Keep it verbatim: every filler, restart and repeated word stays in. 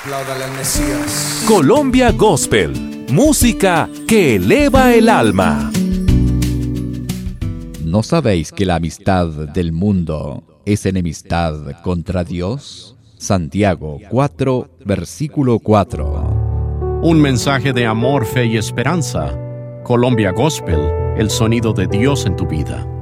Apláudale al Mesías. Colombia Gospel, música que eleva el alma. ¿No sabéis que la amistad del mundo es enemistad contra Dios? Santiago cuatro, versículo cuatro. Un mensaje de amor, fe y esperanza. Colombia Gospel, el sonido de Dios en tu vida.